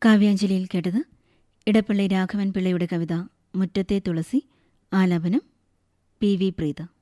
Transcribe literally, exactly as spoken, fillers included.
കാവ്യാഞ്ജലിയിൽ കേട്ടത് ഇടപ്പള്ളി രാഘവൻ പിള്ളയുടെ കവിത മുറ്റത്തെ തുളസി. ആലാപനം പി വി പ്രീത.